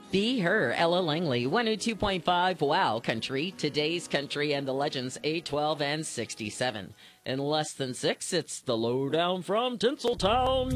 Be Her, Ella Langley, 102.5 Wow Country, Today's Country, and the Legends, 812 and 67. In less than 6, it's the lowdown from Tinseltown.